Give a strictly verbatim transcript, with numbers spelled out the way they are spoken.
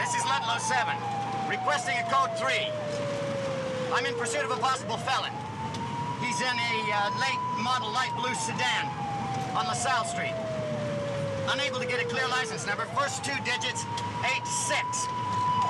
This is Ludlow seven, requesting a code three. I'm in pursuit of a possible felon. He's in a uh, late model light blue sedan on LaSalle Street. Unable to get a clear license number. First two digits, eight six.